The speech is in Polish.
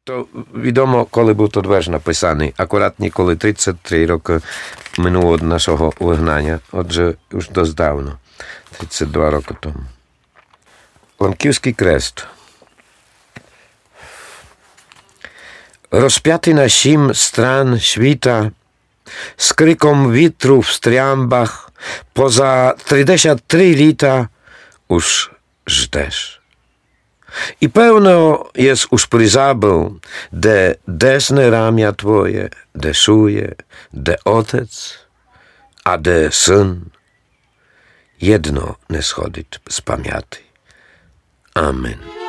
То відомо, коли був той вірш написаний. Акуратні, коли 33 роки минуло від нашого вигнання. Отже, już досить давно. 32 роки тому. Ланківський крест. Rozpiaty na 7 stran świta, z krykom witru w strjambach, poza 33 lita już żdesz. I pełno jest już przyzabył, de desne ramia twoje, de szuje, de otec, a de syn. Jedno nie schodzić z pamięci. Amen.